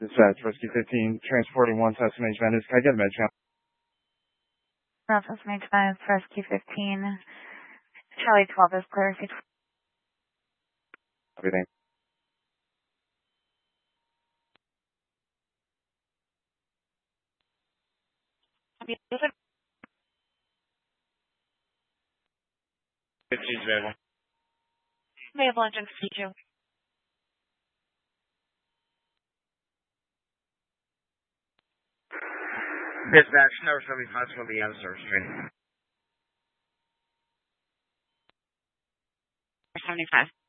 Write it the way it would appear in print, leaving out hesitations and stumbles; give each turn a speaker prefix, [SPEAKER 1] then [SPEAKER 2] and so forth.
[SPEAKER 1] Dispatch, Rescue 15, transporting 1 SMH Venice. Can I get a med channel?
[SPEAKER 2] North SMH Venice, Rescue 15. Charlie 12 is clear.
[SPEAKER 1] Everything.
[SPEAKER 3] She's available.
[SPEAKER 2] Available engine 52.
[SPEAKER 3] Dispatch, number 75 will be on service train.
[SPEAKER 2] 75.